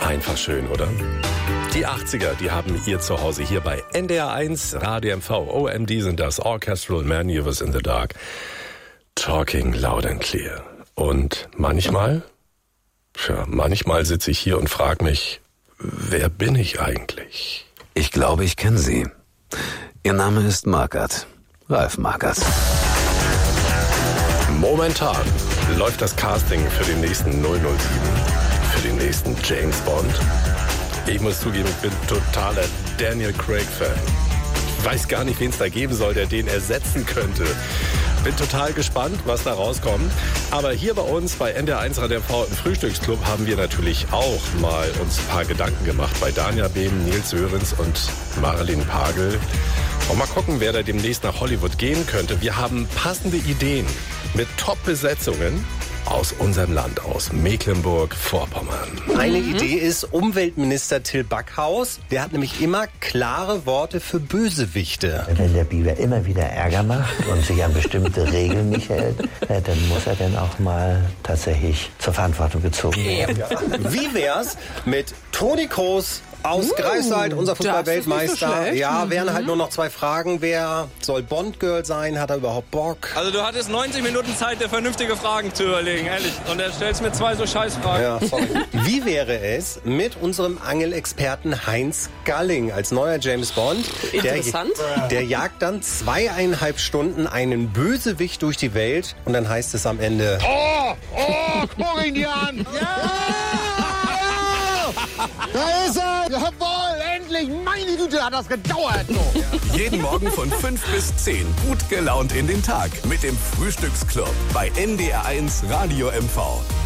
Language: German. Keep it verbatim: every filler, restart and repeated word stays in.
Einfach schön, oder? Die achtziger, die haben ihr Zuhause hier bei N D R eins, Radio M V. O M D sind das, Orchestral Maneuvers in the Dark. Talking loud and clear. Und manchmal, ja, manchmal sitze ich hier und frage mich, wer bin ich eigentlich? Ich glaube, ich kenne Sie. Ihr Name ist Markert. Ralf Markert. Momentan läuft das Casting für den nächsten null null sieben, für den nächsten James Bond. Ich muss zugeben, ich bin totaler Daniel Craig-Fan. Ich weiß gar nicht, wen es da geben soll, der den ersetzen könnte. Bin total gespannt, was da rauskommt. Aber hier bei uns bei N D R eins Radio M V im Frühstücksclub haben wir natürlich auch mal uns ein paar Gedanken gemacht. Bei Danja Behm, Nils Sörensen und Marilyn Pagel. Und mal gucken, wer da demnächst nach Hollywood gehen könnte. Wir haben passende Ideen mit Top-Besetzungen aus unserem Land, aus Mecklenburg-Vorpommern. Eine Idee ist Umweltminister Till Backhaus. Der hat nämlich immer klare Worte für Bösewichte. Wenn der Biber immer wieder Ärger macht und sich an bestimmte Regeln nicht hält, dann muss er dann auch mal tatsächlich zur Verantwortung gezogen werden. Wie wär's mit Toni Kroos aus Greifswald, unser Fußball-Weltmeister? So ja, mhm. wären halt nur noch zwei Fragen. Wer soll Bond-Girl sein? Hat er überhaupt Bock? Also du hattest neunzig Minuten Zeit, dir vernünftige Fragen zu überlegen, ehrlich. Und er stellst mir zwei so Scheißfragen. Ja, sorry. Wie wäre es mit unserem Angelexperten Heinz Galling als neuer James Bond? Interessant. Der, der jagt dann zweieinhalb Stunden einen Bösewicht durch die Welt und dann heißt es am Ende: Oh, oh, guck ihn dir an! Ja! Da ist er! Jawohl, endlich! Meine Güte, hat das gedauert! So. Jeden Morgen von fünf bis zehn gut gelaunt in den Tag mit dem Frühstücksclub bei N D R eins Radio M V.